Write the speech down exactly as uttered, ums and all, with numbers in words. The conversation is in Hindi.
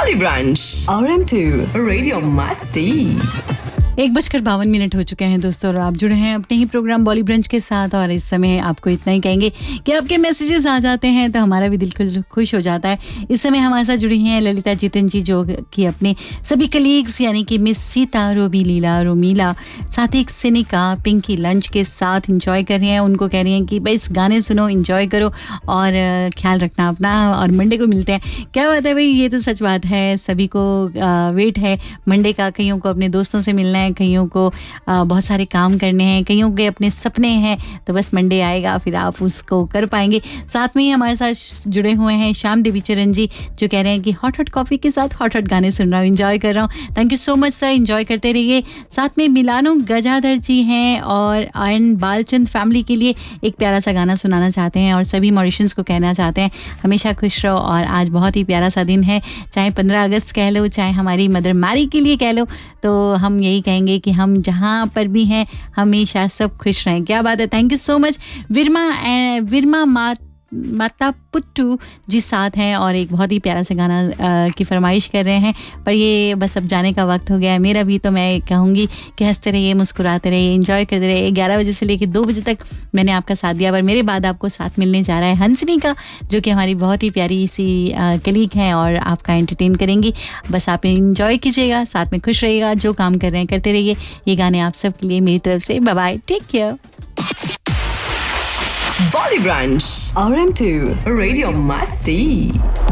Body branch R M to radio मस्ती। एक बजकर बावन मिनट हो चुके हैं दोस्तों, और आप जुड़े हैं अपने ही प्रोग्राम बॉली ब्रंच के साथ। और इस समय आपको इतना ही कहेंगे कि आपके मैसेजेस आ जाते हैं तो हमारा भी दिल खुश हो जाता है। इस समय हमारे साथ जुड़ी हैं ललिता जितन जी, जो कि अपने सभी कलीग्स यानी कि मिस सीता, रोबी, लीला, रोमीला, साथ ही सिनिका, पिंकी लंच के साथ इंजॉय कर रहे हैं। उनको कह रही हैं कि बस गाने सुनो, इंजॉय करो और ख्याल रखना अपना, और मंडे को मिलते हैं। क्या बात है भाई, ये तो सच बात है। सभी को वेट है मंडे का। कईयों को अपने दोस्तों से मिलना है, कईयों को आ, बहुत सारे काम करने हैं, कईयों के अपने सपने हैं। तो बस मंडे आएगा फिर आप उसको कर पाएंगे। साथ में ही हमारे साथ जुड़े हुए हैं श्याम देवी चरण जी, जो कह रहे हैं कि हॉट हॉट कॉफ़ी के साथ हॉट हॉट गाने सुन रहा हूँ, इंजॉय कर रहा हूँ। Thank you so much sir, enjoy करते रहिए। साथ में मिलानो गजाधर जी हैं और एंड बालचंद फैमिली के लिए एक प्यारा सा गाना सुनाना चाहते हैं, और सभी मॉरिशंस को कहना चाहते हैं हमेशा खुश रहो। और आज बहुत ही प्यारा सा दिन है, चाहे पंद्रह अगस्त कह लो, चाहे हमारी मदर मैरी के लिए कह लो, तो हम यही कहेंगे कि हम जहाँ पर भी हैं हमेशा सब खुश रहें। क्या बात है, thank you so much. Virma Virma मात माता पुट्टू जी साथ हैं और एक बहुत ही प्यारा सा गाना आ, की फरमाइश कर रहे हैं। पर ये बस अब जाने का वक्त हो गया है मेरा भी, तो मैं कहूँगी कि हंसते रहिए, मुस्कुराते रहिए, एंजॉय करते रहिए। ग्यारह बजे से लेकर दो बजे तक मैंने आपका साथ दिया, पर मेरे बाद आपको साथ मिलने जा रहा है हंसनी का, जो कि हमारी बहुत ही प्यारी सी कलीग हैं और आपका एंटरटेन करेंगी। बस आप एंजॉय कीजिएगा, साथ में खुश रहिएगा, जो काम कर रहे हैं करते रहिए। ये गाने आप सबके लिए मेरी तरफ से। Bye bye, take care. Body branch R M to radio मस्ती।